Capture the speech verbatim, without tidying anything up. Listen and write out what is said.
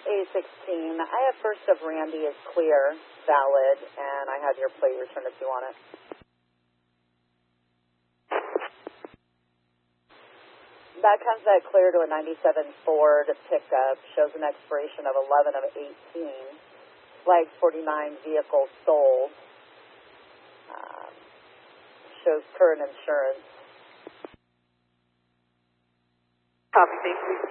A sixteen. I have first of Randy is clear, valid, and I have your plate return if you want it. That comes at clear to a ninety-seven Ford pickup. Shows an expiration of eleven of eighteen. Flag forty-nine, vehicle sold. Um, shows current insurance. Copy.